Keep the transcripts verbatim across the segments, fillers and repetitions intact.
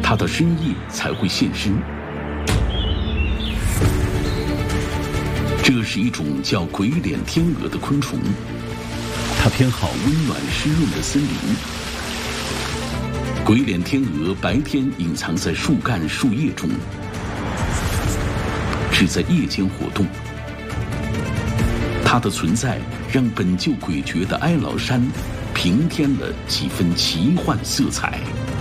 它到深夜才会现身。这是一种叫鬼脸天鹅的昆虫，它偏好温暖湿润的森林。鬼脸天鹅白天隐藏在树干树叶中，只在夜间活动。它的存在让本就诡谲的哀牢山平添了几分奇幻色彩。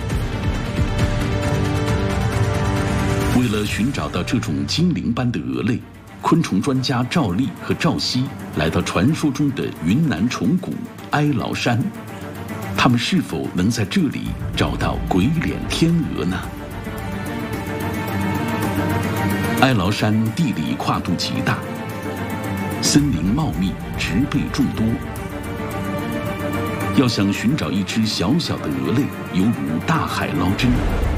为了寻找到这种精灵般的鹅类，昆虫专家赵丽和赵熙来到传说中的云南虫谷哀牢山，他们是否能在这里找到鬼脸天鹅呢？哀牢山地理跨度极大，森林茂密，植被众多。要想寻找一只小小的鹅类，犹如大海捞针。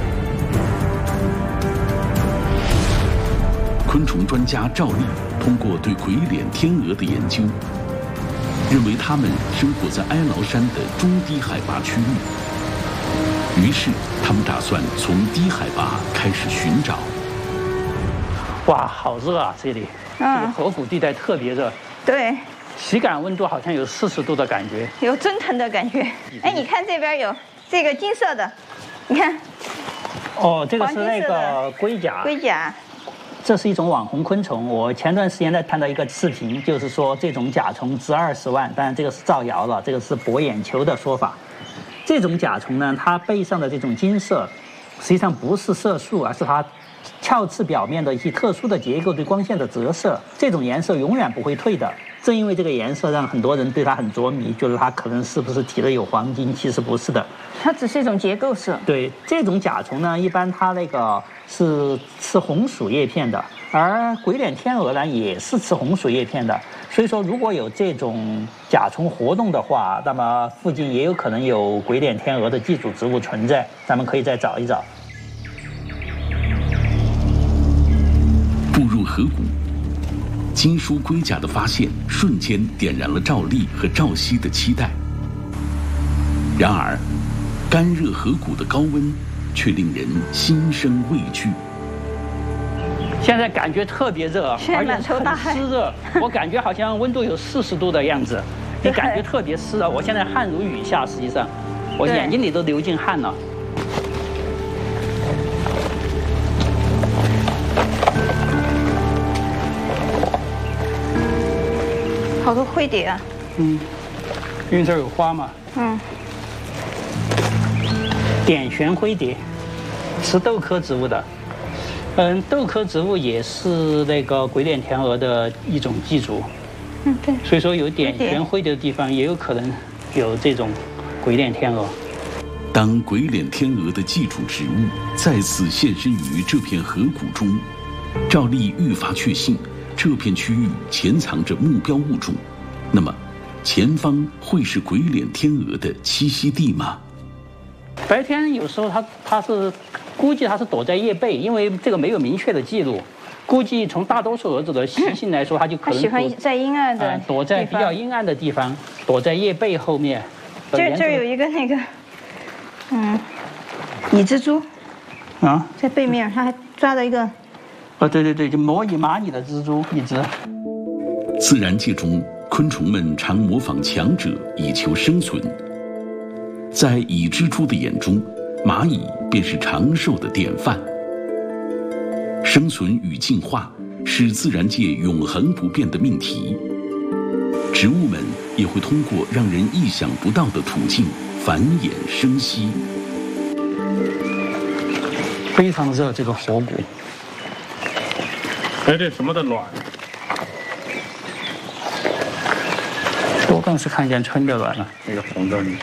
昆虫专家赵丽通过对鬼脸天鹅的研究，认为它们生活在哀牢山的中低海拔区域。于是，他们打算从低海拔开始寻找。 哇，好热啊！这里， 嗯、 这个河谷地带特别热。 对。 体感温度好像有四十度的感觉， 有蒸腾的感觉。哎，你看这边有这个金色的，你看。 哦，这个是那个龟甲。 龟甲。 这是一种网红昆虫。我前段时间在看到一个视频，就是说这种甲虫值二十万，当然这个是造谣了，这个是博眼球的说法。这种甲虫呢，它背上的这种金色，实际上不是色素，而是它鞘翅表面的一些特殊的结构对光线的折射，这种颜色永远不会退的。正因为这个颜色，让很多人对它很着迷，觉得它可能是不是体内有黄金，其实不是的， 它只是一种结构色。 对，这种甲虫呢，一般它那个是吃红薯叶片的，而鬼脸天鹅呢也是吃红薯叶片的。所以说，如果有这种甲虫活动的话，那么附近也有可能有鬼脸天鹅的寄主植物存在，咱们可以再找一找。 步入河谷，金属龟甲的发现瞬间点燃了赵丽和赵熙的期待。然而，干热河谷的高温却令人心生畏惧。 现在感觉特别热，而且很湿热，我感觉好像温度有四十度的样子，你感觉特别湿啊！我现在汗如雨下，实际上，我眼睛里都流进汗了。 好多灰蝶啊！ 嗯，因为这儿有花嘛。 嗯。 点旋灰蝶，是豆科植物的。嗯，豆科植物也是那个鬼脸天鹅的一种寄主。 嗯，对。 所以说有点旋灰蝶的地方，也有可能有这种鬼脸天鹅。 当鬼脸天鹅的寄主植物再次现身于这片河谷中，赵丽愈发确信。这片区域潜藏着目标物种，那么前方会是鬼脸天鹅的栖息地吗？ 白天有时候它它是估计它是躲在叶背，因为这个没有明确的记录。估计从大多数蛾子的习性来说，它就可能喜欢在阴暗的、 呃、躲在比较阴暗的地方，躲在叶背后面。 这这有一个那个，嗯，蚁蜘蛛， 啊， 在背面，它还抓了一个。 哦，对对对，就模拟蚂蚁的蜘蛛一只。 自然界中，昆虫们常模仿强者以求生存。在蚁蜘蛛的眼中，蚂蚁便是长寿的典范。生存与进化是自然界永恒不变的命题。植物们也会通过让人意想不到的途径繁衍生息。 非常热，这个河谷。 哎，这什么的卵？ 多半是看见春的卵了。 那个红的。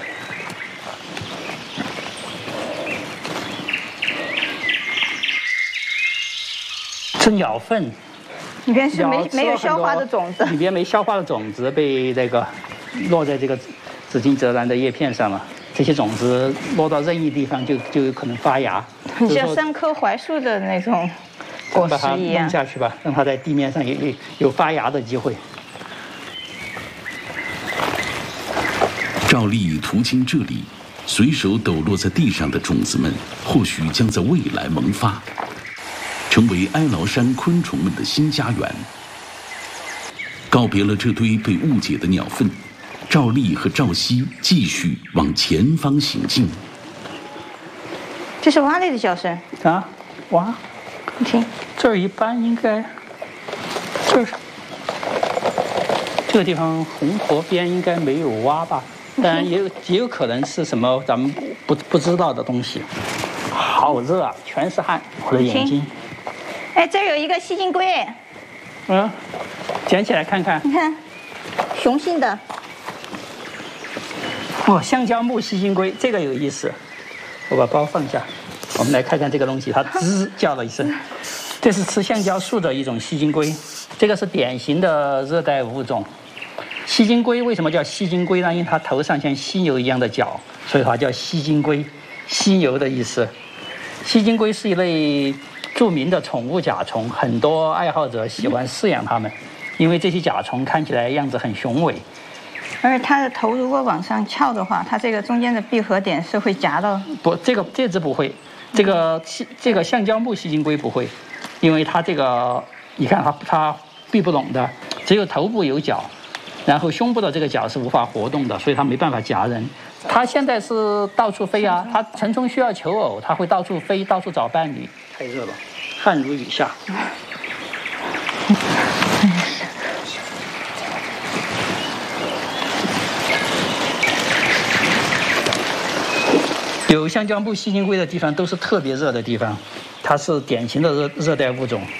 是鸟粪。 里边是没没有消化的种子。 里边没消化的种子被那个落在这个紫金泽兰的叶片上了。这些种子落到任意地方就就有可能发芽。 很像三棵槐树的那种。果实一样， 弄下去吧，让它在地面上有有有发芽的机会。 赵丽途经这里， 随手抖落在地上的种子们，或许将在未来萌发，成为哀牢山昆虫们的新家园。告别了这堆被误解的鸟粪，赵丽和赵熙继续往前方行进。 这是蛙类的叫声啊，蛙， 你听， 这儿一般应该，这是这个地方红河边应该没有蛙吧？当然也有也有可能是什么咱们不不不知道的东西。好热啊，全是汗，我的眼睛。 哎，这儿有一个锡金龟， 嗯，捡起来看看。 你看，雄性的。 哦，橡胶木锡金龟，这个有意思。我把包放下，我们来看看这个东西，它吱叫了一声。这是吃橡胶树的一种锡金龟，这个是典型的热带物种。锡金龟为什么叫锡金龟呢？因为它头上像犀牛一样的角，所以它叫锡金龟，犀牛的意思。锡金龟是一类著名的宠物甲虫，很多爱好者喜欢饲养它们，因为这些甲虫看起来样子很雄伟。 而且它的头如果往上翘的话，它这个中间的闭合点是会夹到。 不，这个这只不会，这个这个橡胶木锡金龟不会，因为它这个你看它它闭不拢的，只有头部有角，然后胸部的这个角是无法活动的，所以它没办法夹人。它现在是到处飞啊，它成虫需要求偶，它会到处飞，到处找伴侣。太热了，汗如雨下。有橡胶木锡金龟的地方都是特别热的地方，它是典型的热热带物种。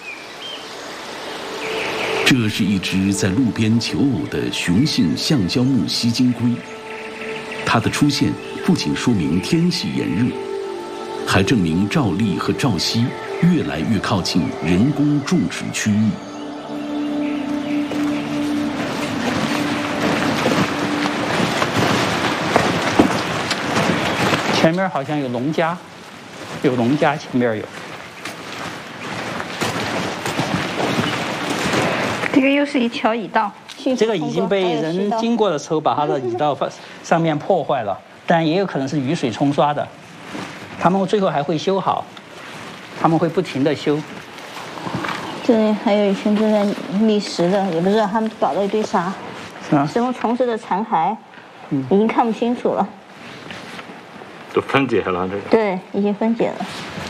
这是一只在路边求偶的雄性橡胶木锡金龟，它的出现不仅说明天气炎热，还证明赵丽和赵熙越来越靠近人工种植区域。 前面好像有农家，有农家，前面有。 这个又是一条蚁道， 这个已经被人经过的时候把它的蚁道上面破坏了，但也有可能是雨水冲刷的。他们最后还会修好，他们会不停地修。 这里还有一群正在觅食的，也不知道他们搞了一堆啥， 啊， 什么虫子的残骸，嗯，已经看不清楚了。 都分解了，这个对，已经分解了。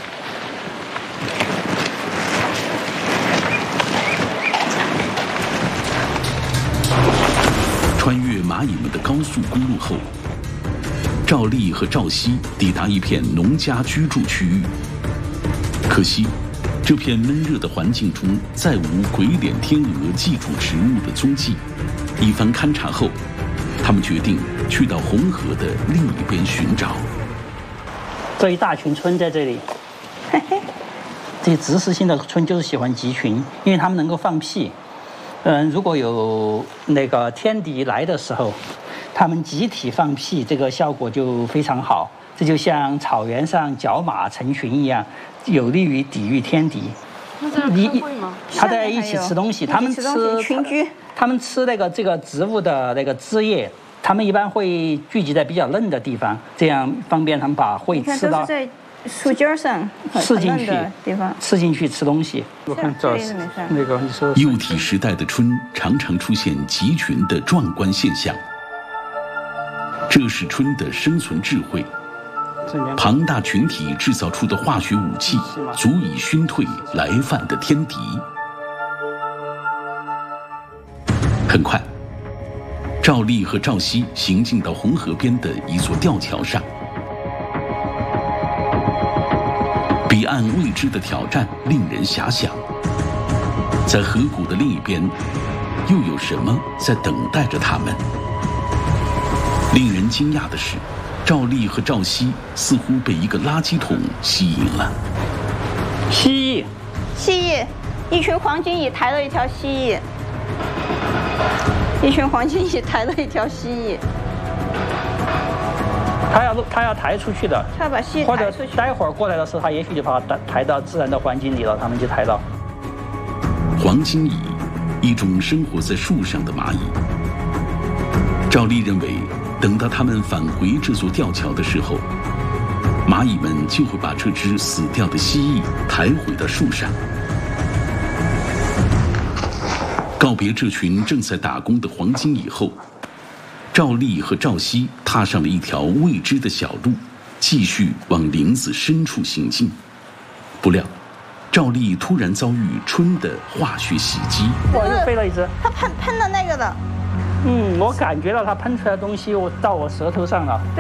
穿越蚂蚁们的高速公路后，赵丽和赵熙抵达一片农家居住区域。可惜，这片闷热的环境中再无鬼脸天鹅寄主植物的踪迹。一番勘察后，他们决定去到红河的另一边寻找。 这一大群鹑在这里，嘿嘿，这些植食性的鹑就是喜欢集群，因为它们能够放屁。嗯，如果有那个天敌来的时候，它们集体放屁，这个效果就非常好。这就像草原上角马成群一样，有利于抵御天敌。 那这是会吗？ 它在一起吃东西，它们吃群居， 它们吃那个这个植物的那个枝叶。它们一般会聚集在比较嫩的地方，这样方便它们把会吃到。 在树尖上刺进去地方， 刺进去吃东西。我看这那个你说。 幼体时代的鹑常常出现集群的壮观现象，这是鹑的生存智慧。庞大群体制造出的化学武器，足以熏退来犯的天敌。很快。赵丽和赵熙行进到红河边的一座吊桥上，彼岸未知的挑战令人遐想。在河谷的另一边，又有什么在等待着他们？令人惊讶的是，赵丽和赵熙似乎被一个垃圾桶吸引了。 蜥蜴， 蜥蜴，一群黄金蚁抬了一条蜥蜴。一群黄金蚁抬了一条蜥蜴， 它要它要抬出去的， 它要把蜥蜴或者抬出去。 待会儿过来的时候，它也许就把它抬到自然的环境里了，它们就抬到。 黄金蚁，一种生活在树上的蚂蚁。赵丽认为， 等到他们返回这座吊桥的时候，蚂蚁们就会把这只死掉的蜥蜴抬回到树上。告别这群正在打工的黄金以后，赵丽和赵熙踏上了一条未知的小路，继续往林子深处行进。不料，赵丽突然遭遇春的化学袭击， 我又飞了一只。 他喷喷了那个的。 嗯，我感觉到它喷出来的东西，我到我舌头上了。